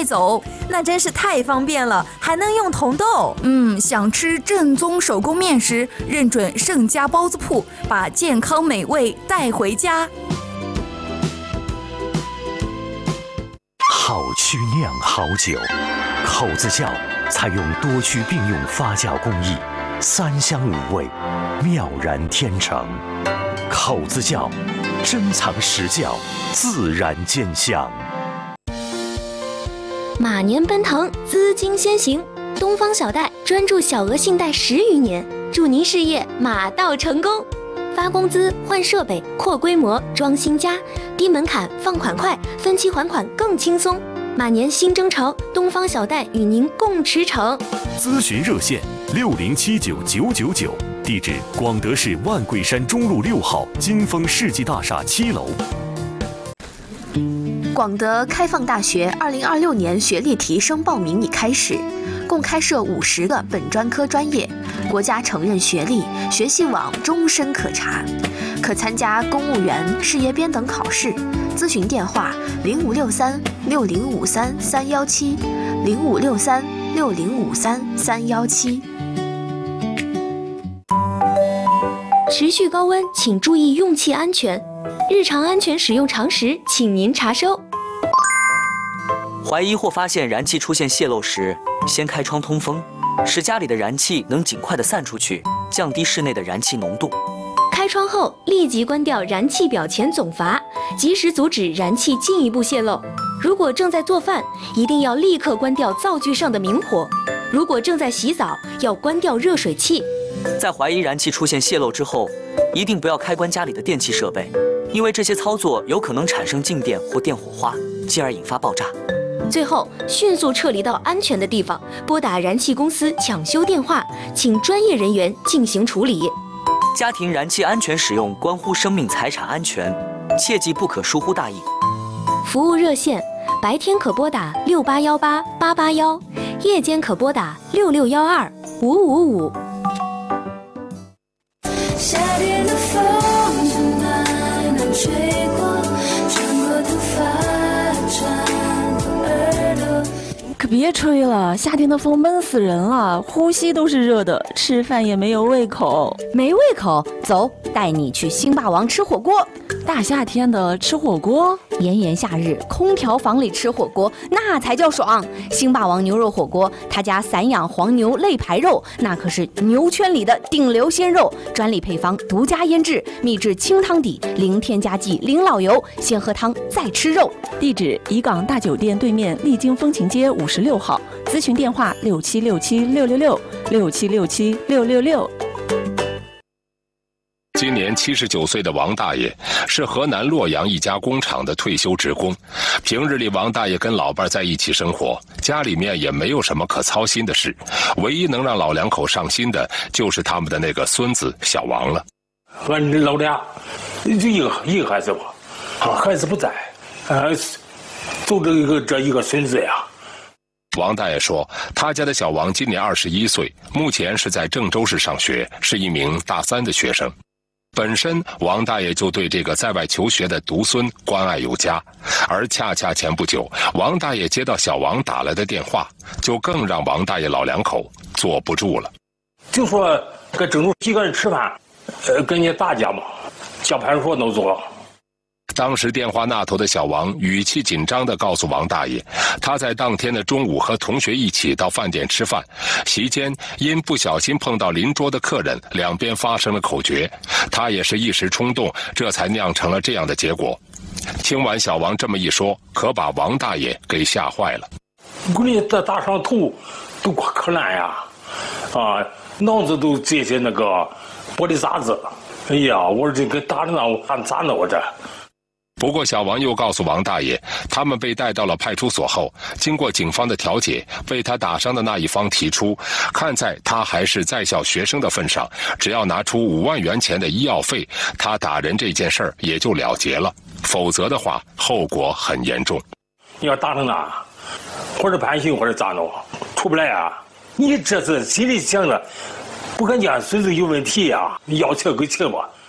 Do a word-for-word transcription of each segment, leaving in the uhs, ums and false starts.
带走，那真是太方便了，还能用铜豆。嗯，想吃正宗手工面食，认准盛家包子铺，把健康美味带回家。 好曲酿好酒，口子窖采用多区并用发酵工艺，三香五味，妙然天成。口子窖，珍藏实窖，自然见香。 马年奔腾，资金先行。东方小贷专注小额信贷十余年，祝您事业马到成功。发工资、换设备、扩规模、装新家，低门槛，放款快，分期还款更轻松。马年新征程，东方小贷与您共驰骋。 咨询热线六零七九九九九，地址广德市万桂山中路六号金丰世纪大厦七楼。 广德开放大学二零二六年学历提升报名已开始，共开设五十个本专科专业，国家承认学历，学习网终身可查，可参加公务员、事业编等考试。咨询电话零五六三六零五三三幺七零五六三六零五三三幺七。 持续高温，请注意用气安全。日常安全使用常识，请您查收。 怀疑或发现燃气出现泄漏时，先开窗通风，使家里的燃气能尽快的散出去，降低室内的燃气浓度。 开窗后立即关掉燃气表前总阀，及时阻止燃气进一步泄漏。如果正在做饭，一定要立刻关掉灶具上的明火；如果正在洗澡，要关掉热水器。 在怀疑燃气出现泄漏之后，一定不要开关家里的电器设备，因为这些操作有可能产生静电或电火花，进而引发爆炸。 最后，迅速撤离到安全的地方，拨打燃气公司抢修电话，请专业人员进行处理。 家庭燃气安全使用关乎生命财产安全，切记不可疏忽大意。 服务热线：白天可拨打六八幺八八八幺，夜间可拨打六六幺二五五五。 夏天的风从南南吹过，穿过头发，穿过耳朵。 可别吹了，夏天的风闷死人了，呼吸都是热的，吃饭也没有胃口。 没胃口？走，带你去星霸王吃火锅。 大夏天的吃火锅， 炎炎夏日，空调房里吃火锅那才叫爽。星霸王牛肉火锅，他家散养黄牛肋排肉，那可是牛圈里的顶流鲜肉，专利配方，独家腌制，秘制清汤底，零添加剂，零老油，先喝汤再吃肉。 地址：怡港大酒店对面丽晶风情街五十六号，咨询电话六七六七六六六六七六七六六六。 今年七十九岁的王大爷是河南洛阳一家工厂的退休职工。平日里，王大爷跟老伴在一起生活，家里面也没有什么可操心的事，唯一能让老两口上心的就是他们的那个孙子小王了。 俺老俩就一个一个孩子吧，孩子不在，呃，就这一个这一个孙子呀。 王大爷说，他家的小王今年二十一岁，目前是在郑州市上学，是一名大三的学生。本身王大爷就对这个在外求学的独孙关爱有加，而恰恰前不久，王大爷接到小王打来的电话，就更让王大爷老两口坐不住了。 就说搁郑州几个人吃饭，呃，跟人家打架嘛，叫派出所弄走了。 当时电话那头的小王语气紧张地告诉王大爷，他在当天的中午和同学一起到饭店吃饭，席间因不小心碰到邻桌的客人，两边发生了口角，他也是一时冲动，这才酿成了这样的结果。听完小王这么一说，可把王大爷给吓坏了。 给你打打上头，都可烂呀，啊，脑子都这些那个玻璃渣子，哎呀，我说这个打的那我看咋弄我这。 不过小王又告诉王大爷，他们被带到了派出所后，经过警方的调解，被他打伤的那一方提出，看在他还是在校学生的份上，只要拿出五万元钱的医药费，他打人这件事儿也就了结了，否则的话后果很严重。 你要打成那，或者判刑或者咋弄，出不来啊！你这是心里想着，不敢讲孙子有问题呀、啊，要钱给钱吧，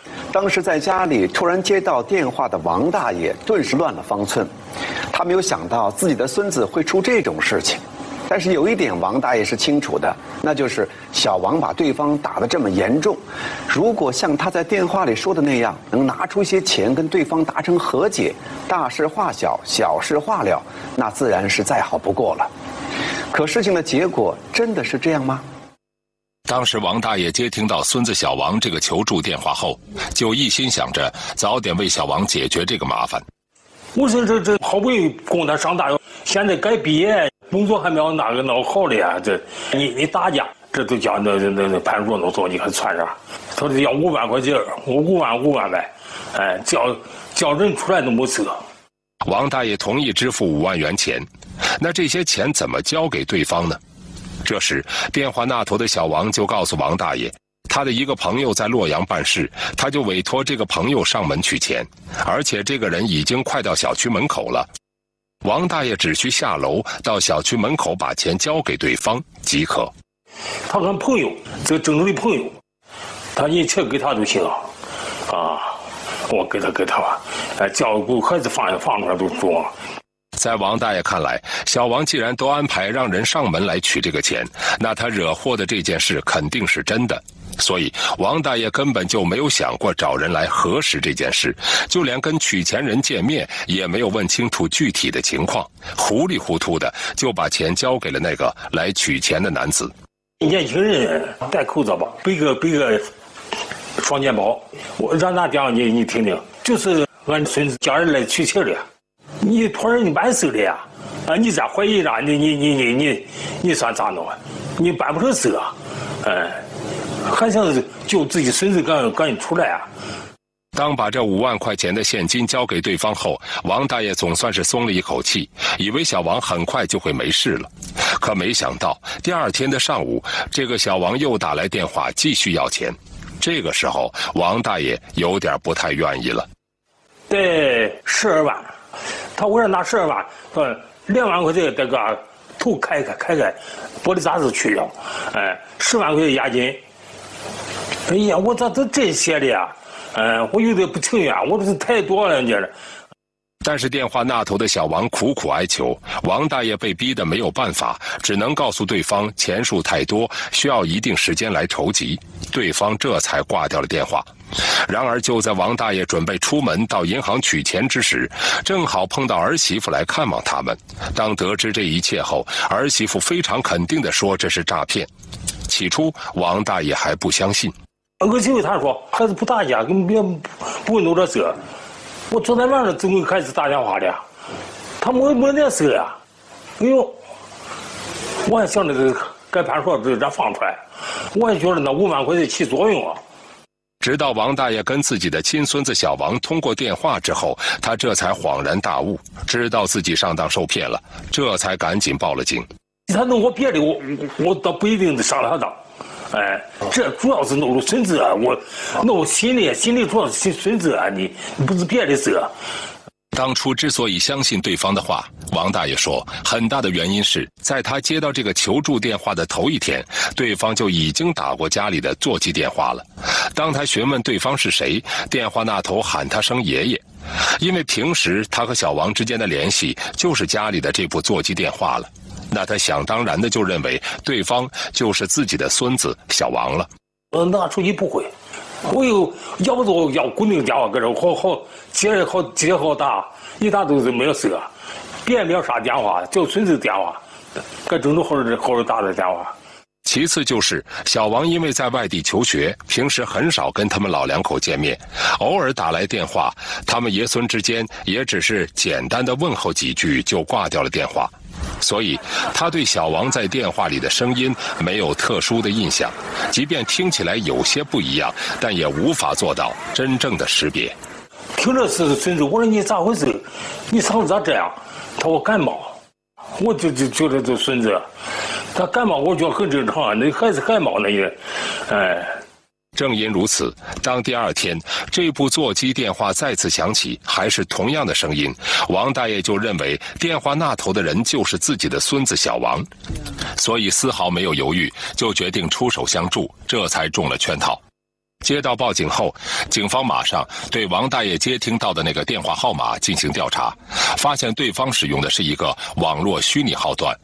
当时在家里突然接到电话的王大爷顿时乱了方寸，他没有想到自己的孙子会出这种事情。但是有一点王大爷是清楚的，那就是小王把对方打得这么严重，如果像他在电话里说的那样，能拿出一些钱跟对方达成和解，大事化小，小事化了，那自然是再好不过了。可事情的结果真的是这样吗？ 当时王大爷接听到孙子小王这个求助电话后，就一心想着早点为小王解决这个麻烦。 我说这这好不容易供他上大学，现在该毕业，工作还没有哪个弄好的呀？这你你打架，这都叫那那那派出所弄走，你还算啥？他说要五万块钱，我五万五万呗，哎，叫叫人出来都没辙。 王大爷同意支付五万元钱，那这些钱怎么交给对方呢？这时，电话那头的小王就告诉王大爷，他的一个朋友在洛阳办事，他就委托这个朋友上门取钱，而且这个人已经快到小区门口了。王大爷只需下楼到小区门口把钱交给对方即可。 他跟朋友，这郑州的朋友，他一切给他都行，啊，我给他给他吧，哎，叫给孩子放放出来都中。 在王大爷看来，小王既然都安排让人上门来取这个钱，那他惹祸的这件事肯定是真的。所以王大爷根本就没有想过找人来核实这件事，就连跟取钱人见面也没有问清楚具体的情况，糊里糊涂的就把钱交给了那个来取钱的男子。 年轻人戴口罩吧，背个背个双肩包，我让他讲你你听听，就是俺孙子叫人来取钱的，你托人你办事的呀，啊，你再怀疑啥？你你你你你你算咋弄啊？你办不成事啊，哎。还想救自己孙子赶赶紧出来啊！ 当把这五万块钱的现金交给对方后，王大爷总算是松了一口气，以为小王很快就会没事了。可没想到第二天的上午，这个小王又打来电话继续要钱。这个时候，王大爷有点不太愿意了。 得十二万，他我让拿十二万，呃，两万块钱这个头开开开开，玻璃渣子去掉，哎，十万块钱押金。哎呀，我咋都这些的呀？嗯，我有点不情愿，我这是太多了，这。 但是电话那头的小王苦苦哀求，王大爷被逼得没有办法，只能告诉对方钱数太多，需要一定时间来筹集。对方这才挂掉了电话。然而就在王大爷准备出门到银行取钱之时，正好碰到儿媳妇来看望他们。当得知这一切后，儿媳妇非常肯定地说这是诈骗。起初王大爷还不相信。 儿媳妇她说孩子不打架，根本别不会弄这事。我昨天晚上就给孩子打电话的，他没没那事呀。哎呦，我还想着这该派出所这这放出来，我还觉得那五万块钱起作用啊。 直到王大爷跟自己的亲孙子小王通过电话之后，他这才恍然大悟，知道自己上当受骗了，这才赶紧报了警。 他弄我别的，我我倒不一定上他当。哎，这主要是弄了孙子啊！我弄心里，心里主要是孙子啊！你你不是别的事。 当初之所以相信对方的话，王大爷说，很大的原因是在他接到这个求助电话的头一天，对方就已经打过家里的座机电话了。当他询问对方是谁，电话那头喊他声爷爷，因为平时他和小王之间的联系就是家里的这部座机电话了。那他想当然的就认为对方就是自己的孙子小王了。 我拿手机不会，我又要不就要固定电话搁这，好好接好接好打，一打都是没有事。别人没有啥电话，就孙子电话，搁郑州后头后头打的电话。 其次就是小王因为在外地求学，平时很少跟他们老两口见面，偶尔打来电话，他们爷孙之间也只是简单的问候几句就挂掉了电话。所以他对小王在电话里的声音没有特殊的印象，即便听起来有些不一样，但也无法做到真正的识别。 听着是孙子，我说你咋回事？你嗓子咋这样？他说我感冒，我就就觉得这孙子，他感冒我觉得很正常啊，那孩子感冒那也，哎。 正因如此，当第二天这部座机电话再次响起，还是同样的声音，王大爷就认为电话那头的人就是自己的孙子小王，所以丝毫没有犹豫，就决定出手相助，这才中了圈套。 接到报警后，警方马上对王大爷接听到的那个电话号码进行调查，发现对方使用的是一个网络虚拟号段，